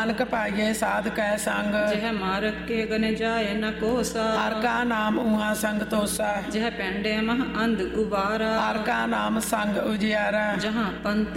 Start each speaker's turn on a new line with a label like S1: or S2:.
S1: ਨਾਨਕ ਪਾਈਏ ਸਾਧ ਕੈ ਸੰਗ,
S2: ਜਹ ਮਾਰਗ ਕੇ ਗਨ ਜਾਏ ਨ ਕੋਸਾ।
S1: ਹਰ ਕਾ ਨਾਮ ਊਹਾ ਸੰਗ ਤੋਸਾ,
S2: ਜਹ ਪੈਂਡੇ ਮਹ ਅੰਧ ਗੁਬਾਰਾ।
S1: ਹਰ ਕਾ ਨਾਮ ਸੰਗ ਉਜਿਆਰਾ,
S2: ਜਹਾਂ ਪੰਥ